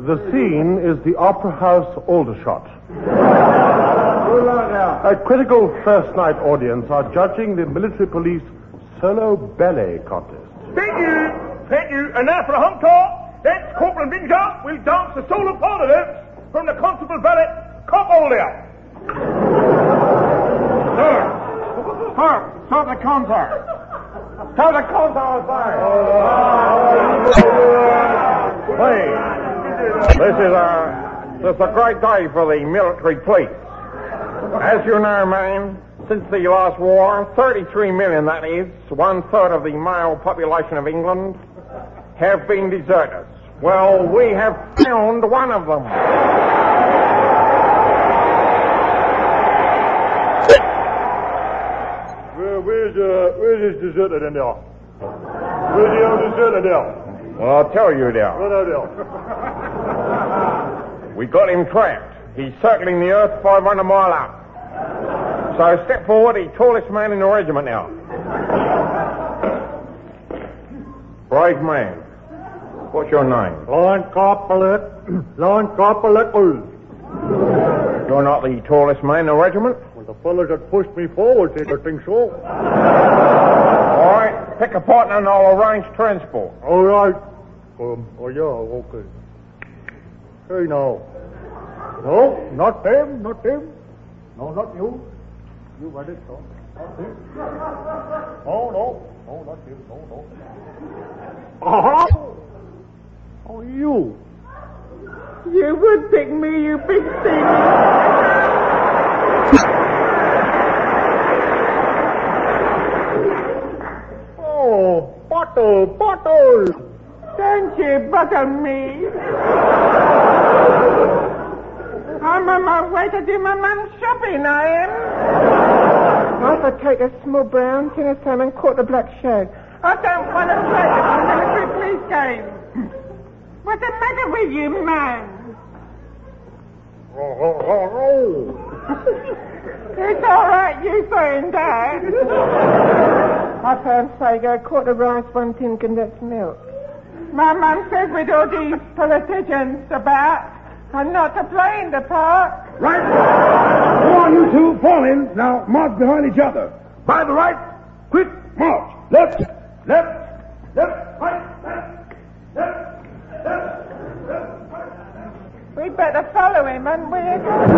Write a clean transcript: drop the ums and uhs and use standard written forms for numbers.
The scene is the Opera House Aldershot. A critical first night audience are judging the military police solo ballet contest. Thank you. And now for a hung call. That's Corporal Binger will dance the solo part of this from the Constable Ballet Cop-Older. Sir, start the concert. Start the concert, Please, this is a great day for the military police. As you know, man, since the last war, 33 million, that is, 1/3 of the male population of England, have been deserters. Well, we have found one of them. Where's this deserter in there? Where's the old deserter there? Well, I'll tell you there. We got him trapped. He's circling the earth 500 mile up. So step forward, the tallest man in the regiment now. Brave man. What's your name? Line Corporal. You're not the tallest man in the regiment? Well, the fellas that pushed me forward said I think so. All right, pick a partner and I'll arrange transport. All right. Okay. Hey, now. No, not him. No, not you. You got it, no. Not him. No, not him. No. Oh, you. You would pick me, you big thing. Oh, bottle. Don't you butter me. I'm on my way to do my mum's shopping, I am. I'll take a small brown, tin of salmon, quarter black shag. I don't want to play a military police game. What's the matter with you, man? It's all right, you saying that. I found Sago, a quart of rice, 1 tin condensed milk. My mum says with all these politicians about, I'm not to play in the park. Right. Go on, you two, fall in. Now, march behind each other. By the right, quick march. Left, right, left. We'd better follow him, hadn't we?